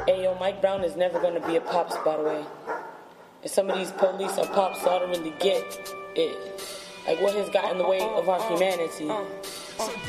Ayo, Mike Brown is never gonna be a pops, by the way. And some of these police are pops, so I don't really get it. Like, what has got in the way of our humanity?